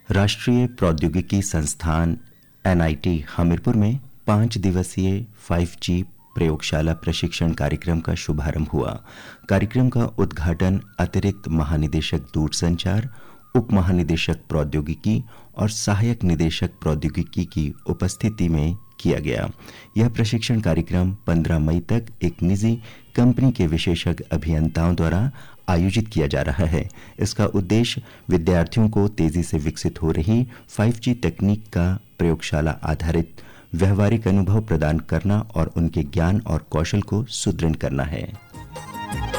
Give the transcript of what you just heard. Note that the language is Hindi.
राष्ट्रीय प्रौद्योगिकी संस्थान NIT हमीरपुर में 5 दिवसीय 5G प्रयोगशाला प्रशिक्षण कार्यक्रम का शुभारंभ हुआ। कार्यक्रम का उद्घाटन अतिरिक्त महानिदेशक दूरसंचार, उप महानिदेशक प्रौद्योगिकी और सहायक निदेशक प्रौद्योगिकी की उपस्थिति में किया गया। यह प्रशिक्षण कार्यक्रम 15 मई तक एक निजी कंपनी के विशेषज्ञ अभियंताओं द्वारा आयोजित किया जा रहा है। इसका उद्देश्य विद्यार्थियों को तेजी से विकसित हो रही 5G तकनीक का प्रयोगशाला आधारित व्यवहारिक अनुभव प्रदान करना और उनके ज्ञान और कौशल को सुदृढ़ करना है।